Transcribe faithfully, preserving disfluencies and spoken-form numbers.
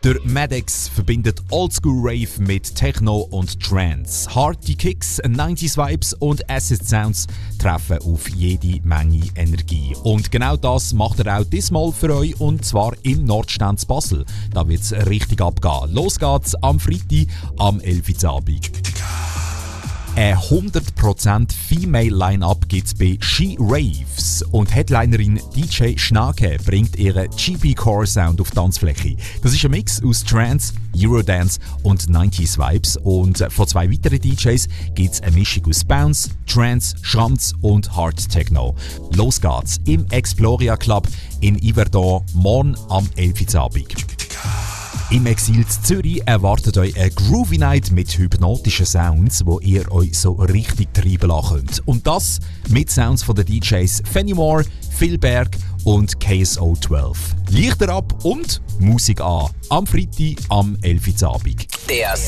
Der Maddox verbindet Oldschool Rave mit Techno und Trance. Harte Kicks, neunziger Vibes und Acid Sounds treffen auf jede Menge Energie. Und genau das macht er auch diesmal für euch, und zwar im Nordstand zu Basel. Da wird es richtig abgehen. Los geht's am Freitag am elf Uhr Abend. Ein hundert Prozent Female Line-Up gibt es bei She Raves, und Headlinerin D J Schnake bringt ihren G P-Core-Sound auf die Tanzfläche. Das ist ein Mix aus Trance, Eurodance und neunziger Vibes, und von zwei weiteren D Js gibt es eine Mischung aus Bounce, Trance, Schranz und Hard Techno. Los geht's im Exploria Club in Yverdon morgen am elf Uhr Abend. Im Exil zu Zürich erwartet euch eine Groovy Night mit hypnotischen Sounds, wo ihr euch so richtig treiben lassen könnt. Und das mit Sounds von den D Js Fanny Moore, Phil Berg und K S O zwölf. Lichter ab und Musik an. Am Freitag am elf Uhr Abend. Der